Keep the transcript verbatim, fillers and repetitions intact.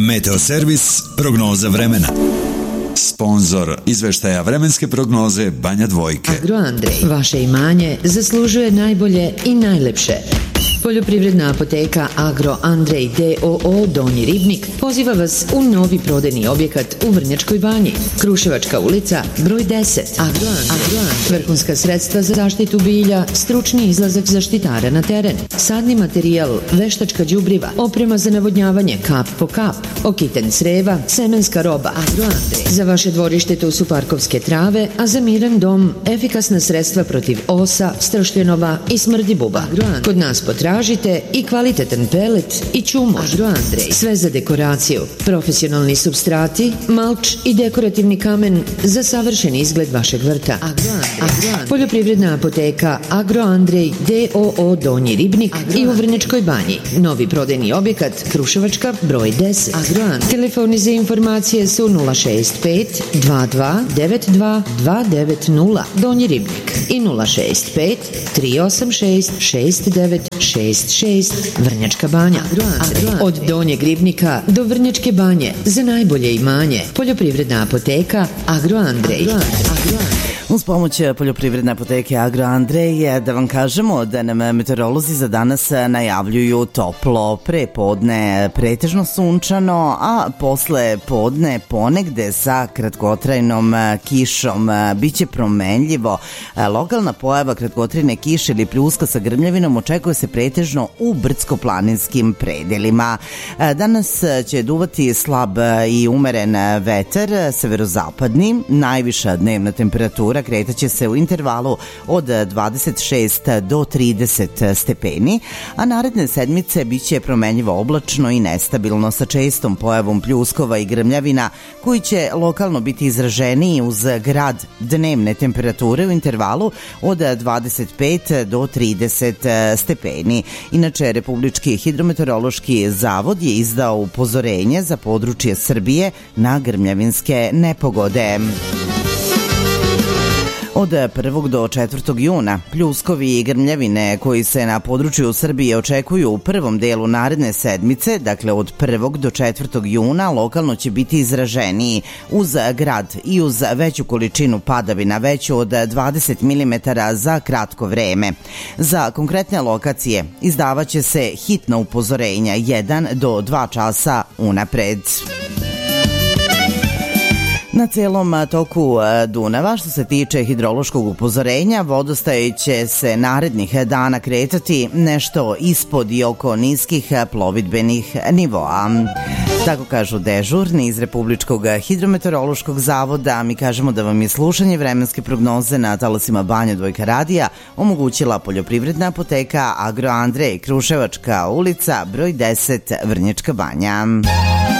Meteoservis prognoza vremena. Sponzor izveštaja vremenske prognoze Banja Dvojke. Agroandrej, vaše imanje zaslužuje najbolje i najlepše. Poljoprivredna apoteka Agroandrej d o o Donji Ribnik poziva vas u novi prodajni objekat u Vrnjačkoj Banji. Kruševačka ulica, broj deset. Agroandrej. Vrhunska sredstva za zaštitu bilja, stručni izlazak zaštitara na teren, sadni materijal, veštačka đubriva, oprema za navodnjavanje kap po kap, okiten creva, semenska roba. Agroandrej. Za vaše dvorište tu su parkovske trave, a za miran dom efikasna sredstva protiv osa, stršljenova i smrdi buba. Agroandrej. Kod nas potražite Tražite i kvalitetan pelet i čumož. Agroandrej. Sve za dekoraciju, profesionalni supstrati, malč i dekorativni kamen za savršen izgled vašeg vrta. Agroandrej. Agroandrej. Poljoprivredna apoteka Agroandrej d o o Donji Ribnik Agroandrej. I u Vrnjačkoj Banji. Novi prodajni objekat Kruševačka, broj deset. Agroandrej. Telefoni za informacije su nula šest pet dva dva devet dva dva devet nula Donji Ribnik i nula šest pet tri osam šest šest devet šest šest Vrnjačka Banja. Agroandrej. Od Donjeg Ribnika do Vrnjačke Banje za najbolje imanje. Poljoprivredna apoteka Agroandrej. Agroandrej. Uz pomoć poljoprivredne apoteke Agroandrej da vam kažemo da nam meteorolozi za danas najavljuju toplo prepodne, pretežno sunčano, a posle podne ponegde sa kratkotrajnom kišom. Biće promenljivo. Lokalna pojava kratkotrajne kiše ili pljuska sa grmljavinom očekuje se pretežno u brdsko-planinskim predelima. Danas će duvati slab i umeren vetar, severozapadni, najviša dnevna temperatura kretaće se u intervalu od dvadeset šest do trideset stepeni, a naredne sedmice biće promenljivo oblačno i nestabilno sa čestom pojavom pljuskova i grmljavina koji će lokalno biti izraženiji uz grad dnevne temperature u intervalu od dvadeset pet do trideset stepeni. Inače, Republički hidrometeorološki zavod je izdao upozorenje za područje Srbije na grmljavinske nepogode. Od prvog do četvrtog juna pljuskovi i grmljavine koji se na području Srbije očekuju u prvom delu naredne sedmice, dakle od prvog do četvrtog juna, lokalno će biti izraženiji uz grad i uz veću količinu padavina, veću od dvadeset milimetara za kratko vreme. Za konkretne lokacije izdavaće se hitna upozorenja jedan do dva časa unapred. Na celom toku Dunava, što se tiče hidrološkog upozorenja, vodostaj će se narednih dana kretati nešto ispod i oko niskih plovidbenih nivoa. Tako kažu dežurni iz Republičkog hidrometeorološkog zavoda. Mi kažemo da vam je slušanje vremenske prognoze na talasima Banja Dvojka radija omogućila poljoprivredna apoteka Agroandrej, Kruševačka ulica, broj deset, Vrnjačka Banja.